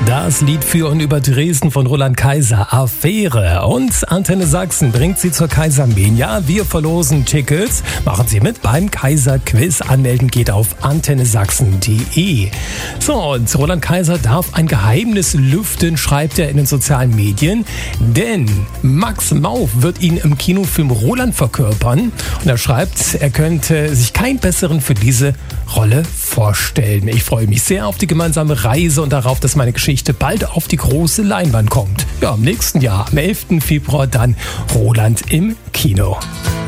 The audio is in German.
Das Lied für und über Dresden von Roland Kaiser, Affäre. Und Antenne Sachsen bringt Sie zur Kaisermania. Wir verlosen Tickets. Machen Sie mit beim Kaiser-Quiz. Anmelden geht auf antennesachsen.de. So, und Roland Kaiser darf ein Geheimnis lüften, schreibt er in den sozialen Medien. Denn Max Mauf wird ihn im Kinofilm Roland verkörpern. Und er schreibt, er könnte sich keinen besseren für diese Rolle vorstellen. Ich freue mich sehr auf die gemeinsame Reise und darauf, dass meine Geschichte bald auf die große Leinwand kommt. Ja, im nächsten Jahr, am 11. Februar dann Roland im Kino.